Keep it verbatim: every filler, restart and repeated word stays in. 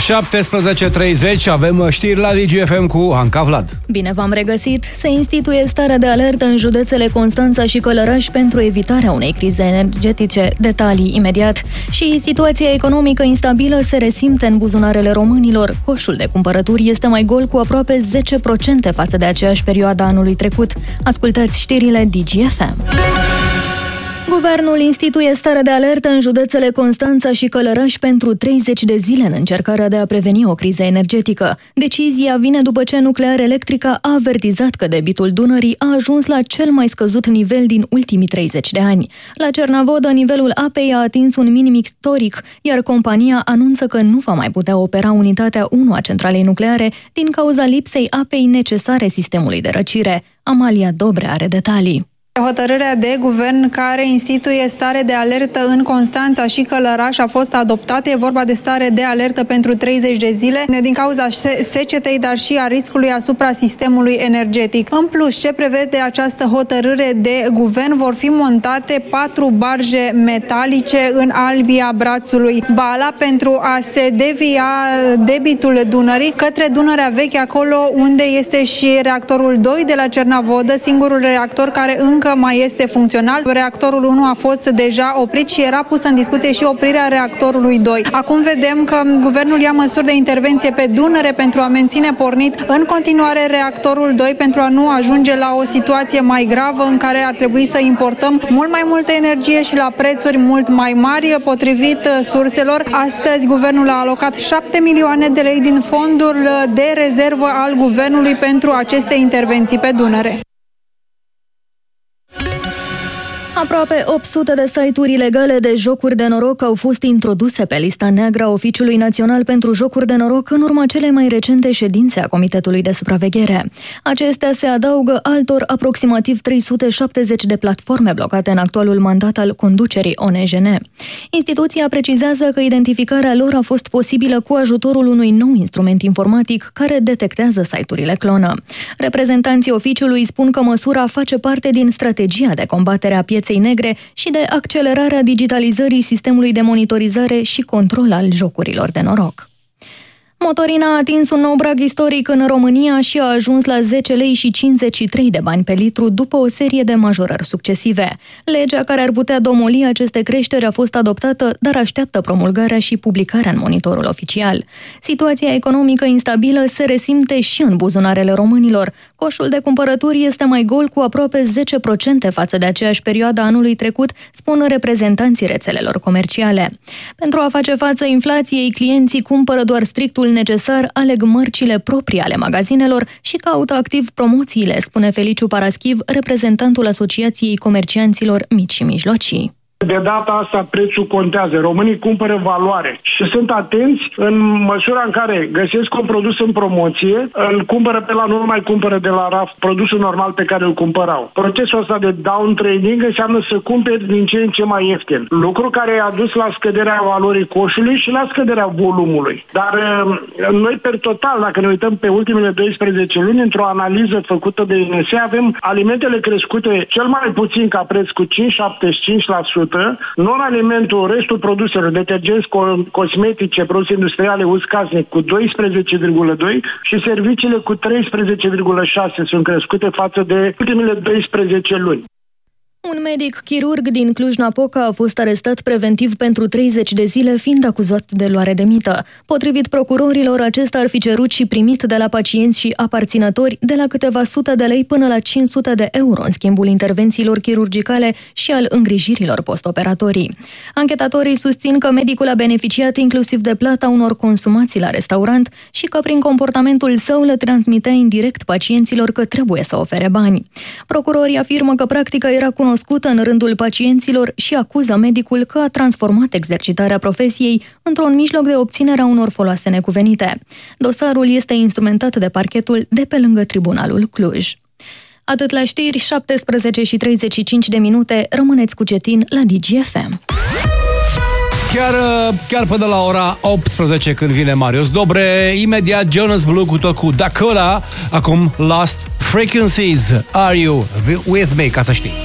șaptesprezece treizeci, avem știri la Digi F M cu Anca Vlad. Bine v-am regăsit! Se instituie starea de alertă în județele Constanța și Călăraș pentru evitarea unei crize energetice. Detalii imediat. Și situația economică instabilă se resimte în buzunarele românilor. Coșul de cumpărături este mai gol cu aproape zece la sută față de aceeași perioadă anului trecut. Ascultați știrile Digi F M. Guvernul instituie stare de alertă în județele Constanța și Călăraș pentru treizeci de zile în încercarea de a preveni o criză energetică. Decizia vine după ce Nuclear Electrica a avertizat că debitul Dunării a ajuns la cel mai scăzut nivel din ultimii treizeci de ani. La Cernavodă, nivelul apei a atins un minim istoric, iar compania anunță că nu va mai putea opera unitatea unu a centralei nucleare din cauza lipsei apei necesare sistemului de răcire. Amalia Dobre are detalii. Hotărârea de guvern care instituie stare de alertă în Constanța și Călăraș a fost adoptată. E vorba de stare de alertă pentru treizeci de zile din cauza secetei, dar și a riscului asupra sistemului energetic. În plus, ce prevede această hotărâre de guvern? Vor fi montate patru barje metalice în albia brațului Bala pentru a se devia debitul Dunării către Dunărea Veche, acolo unde este și reactorul doi de la Cernavodă, singurul reactor care încă încă mai este funcțional. Reactorul unu a fost deja oprit și era pusă în discuție și oprirea reactorului doi. Acum vedem că guvernul ia măsuri de intervenție pe Dunăre pentru a menține pornit în continuare reactorul doi pentru a nu ajunge la o situație mai gravă în care ar trebui să importăm mult mai multă energie și la prețuri mult mai mari. Potrivit surselor, astăzi guvernul a alocat șapte milioane de lei din fondul de rezervă al guvernului pentru aceste intervenții pe Dunăre. Aproape opt sute de site-uri ilegale de jocuri de noroc au fost introduse pe lista neagră a Oficiului Național pentru Jocuri de Noroc în urma celei mai recente ședințe a Comitetului de Supraveghere. Acestea se adaugă altor aproximativ trei sute șaptezeci de platforme blocate în actualul mandat al conducerii O N J N. Instituția precizează că identificarea lor a fost posibilă cu ajutorul unui nou instrument informatic care detectează site-urile clonă. Reprezentanții oficiului spun că măsura face parte din strategia de combatere a pieței negre și de accelerarea digitalizării sistemului de monitorizare și control al jocurilor de noroc. Motorina a atins un nou prag istoric în România și a ajuns la zece lei și cincizeci și trei de bani pe litru după o serie de majorări succesive. Legea care ar putea domoli aceste creșteri a fost adoptată, dar așteaptă promulgarea și publicarea în monitorul oficial. Situația economică instabilă se resimte și în buzunarele românilor. Coșul de cumpărături este mai gol cu aproape zece la sută față de aceeași perioadă anului trecut, spun reprezentanții rețelelor comerciale. Pentru a face față inflației, clienții cumpără doar strictul necesar, aleg mărcile proprii ale magazinelor și caută activ promoțiile, spune Feliciu Paraschiv, reprezentantul Asociației Comercianților Mici și Mijlocii. De data asta prețul contează. Românii cumpără valoare și sunt atenți în măsura în care găsesc un produs în promoție, îl cumpără pe la nu mai cumpără de la raf produsul normal pe care îl cumpărau. Procesul ăsta de down trading înseamnă să cumperi din ce în ce mai ieftin. Lucru care a dus la scăderea valorii coșului și la scăderea volumului. Dar noi per total, dacă ne uităm pe ultimele doisprezece luni, într-o analiză făcută de I N S, avem alimentele crescute cel mai puțin ca preț cu cinci virgulă șaptezeci și cinci la sută, non-alimentul, restul produselor, detergenți, cosmetice, produse industriale, uz casnic cu doisprezece virgulă doi și serviciile cu treisprezece virgulă șase sunt crescute față de ultimele doisprezece luni. Un medic chirurg din Cluj-Napoca a fost arestat preventiv pentru treizeci de zile, fiind acuzat de luare de mită. Potrivit procurorilor, acesta ar fi cerut și primit de la pacienți și aparținători de la câteva sute de lei până la cinci sute de euro în schimbul intervențiilor chirurgicale și al îngrijirilor postoperatorii. Anchetatorii susțin că medicul a beneficiat inclusiv de plata unor consumații la restaurant și că prin comportamentul său le transmitea indirect pacienților că trebuie să ofere bani. Procurorii afirmă că practica era cunoscută în rândul pacienților și acuză medicul că a transformat exercitarea profesiei într-un mijloc de obținere a unor foloase necuvenite. Dosarul este instrumentat de parchetul de pe lângă Tribunalul Cluj. Atât la știri, șaptesprezece și treizeci și cinci de minute, rămâneți cu Cetin la Digi F M. Chiar, chiar până la ora optsprezece când vine Marius Dobre, imediat Jonas Blue cu tot cu Dakota, acum Lost Frequencies, Are You With Me, ca să știi.